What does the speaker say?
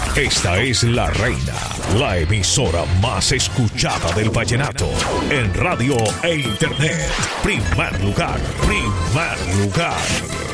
Esta es La Reina, la emisora más escuchada del vallenato en radio e internet. Primer lugar, primer lugar.